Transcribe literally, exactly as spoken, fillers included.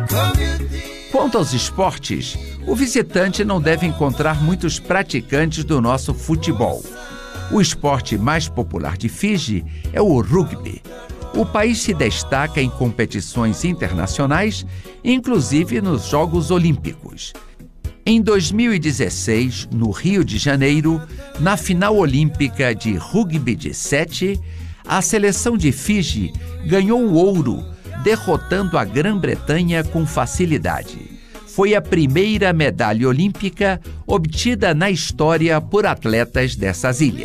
Quanto aos esportes, o visitante não deve encontrar muitos praticantes do nosso futebol. O esporte mais popular de Fiji é o rugby. O país se destaca em competições internacionais, inclusive nos Jogos Olímpicos. Em dois mil e dezesseis, no Rio de Janeiro, na final olímpica de rugby de sete, a seleção de Fiji ganhou o ouro, derrotando a Grã-Bretanha com facilidade. Foi a primeira medalha olímpica obtida na história por atletas dessas ilhas.